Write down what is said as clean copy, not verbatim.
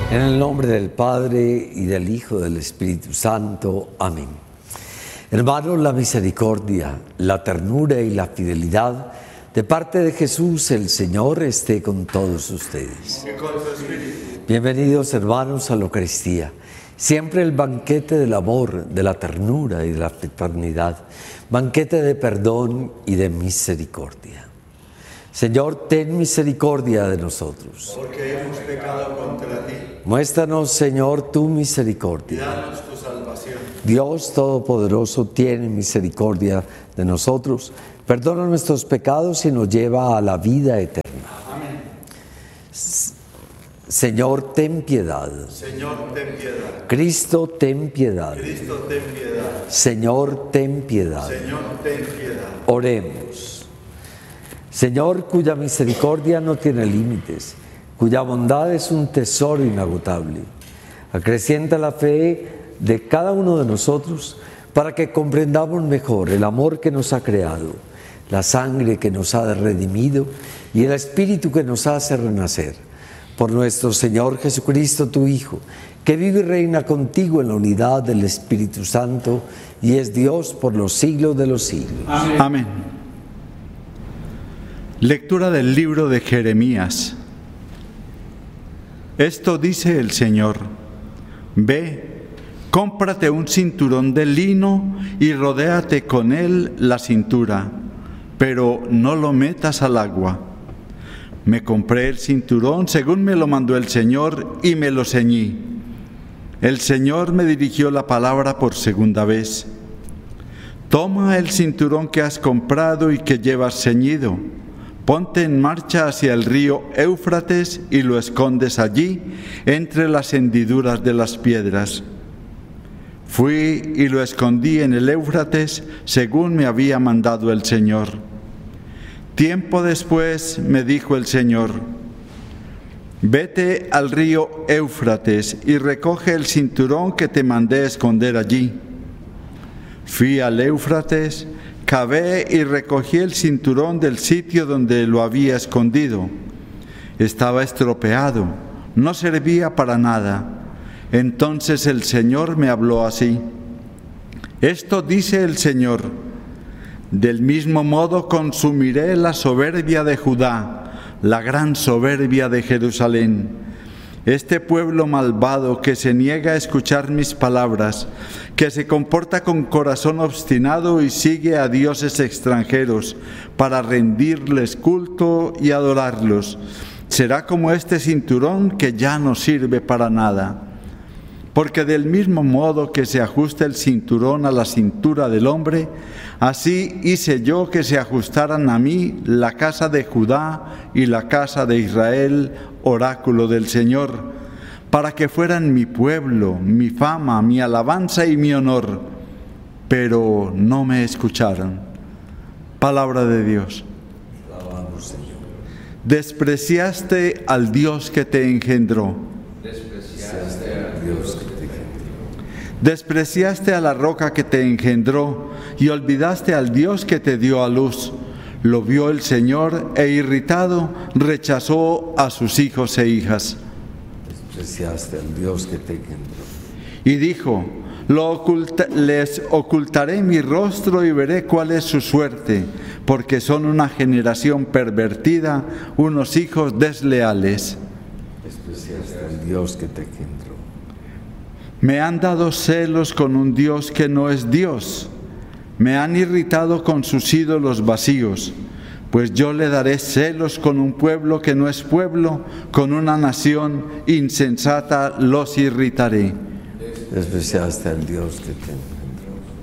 En el nombre del Padre, y del Hijo, y del Espíritu Santo. Amén. Hermanos, la misericordia, la ternura y la fidelidad de parte de Jesús el Señor esté con todos ustedes. Bienvenidos, hermanos, a la Eucaristía. Siempre el banquete del amor, de la ternura y de la fraternidad. Banquete de perdón y de misericordia. Señor, ten misericordia de nosotros. Porque hemos pecado contra ti. Muéstranos, Señor, tu misericordia. Y danos tu salvación. Dios Todopoderoso, tiene misericordia de nosotros. Perdona nuestros pecados y nos lleva a la vida eterna. Amén. Señor, ten piedad. Señor, ten piedad. Cristo, ten piedad. Cristo, ten piedad. Señor, ten piedad. Señor, ten piedad. Oremos. Señor, cuya misericordia no tiene límites, cuya bondad es un tesoro inagotable, acrecienta la fe de cada uno de nosotros para que comprendamos mejor el amor que nos ha creado, la sangre que nos ha redimido y el Espíritu que nos hace renacer. Por nuestro Señor Jesucristo, tu Hijo, que vive y reina contigo en la unidad del Espíritu Santo y es Dios por los siglos de los siglos. Amén. Amén. Lectura del libro de Jeremías. Esto dice el Señor: Ve, cómprate un cinturón de lino y rodéate con él la cintura, pero no lo metas al agua. Me compré el cinturón según me lo mandó el Señor y me lo ceñí. El Señor me dirigió la palabra por segunda vez. Toma el cinturón que has comprado y que llevas ceñido. Ponte en marcha hacia el río Éufrates y lo escondes allí, entre las hendiduras de las piedras. Fui y lo escondí en el Éufrates, según me había mandado el Señor. Tiempo después me dijo el Señor: Vete al río Éufrates y recoge el cinturón que te mandé esconder allí. Fui al Éufrates, cavé y recogí el cinturón del sitio donde lo había escondido. Estaba estropeado, no servía para nada. Entonces el Señor me habló así: Esto dice el Señor: Del mismo modo consumiré la soberbia de Judá, la gran soberbia de Jerusalén. Este pueblo malvado que se niega a escuchar mis palabras, que se comporta con corazón obstinado y sigue a dioses extranjeros para rendirles culto y adorarlos, será como este cinturón que ya no sirve para nada. Porque del mismo modo que se ajusta el cinturón a la cintura del hombre, así hice yo que se ajustaran a mí la casa de Judá y la casa de Israel, oráculo del Señor, para que fueran mi pueblo, mi fama, mi alabanza y mi honor. Pero no me escucharon. Palabra de Dios. Alabamos, Señor. Despreciaste al Dios que te engendró. Despreciaste al Dios que te engendró. Despreciaste a la roca que te engendró y olvidaste al Dios que te dio a luz. Lo vio el Señor e irritado rechazó a sus hijos e hijas. Despreciaste al Dios que te engendró. Y dijo: les ocultaré mi rostro y veré cuál es su suerte, porque son una generación pervertida, unos hijos desleales. Despreciaste al Dios que te engendró. Me han dado celos con un Dios que no es Dios. Me han irritado con sus ídolos vacíos. Pues yo le daré celos con un pueblo que no es pueblo, con una nación insensata los irritaré. Despreciaste al Dios que te engendró.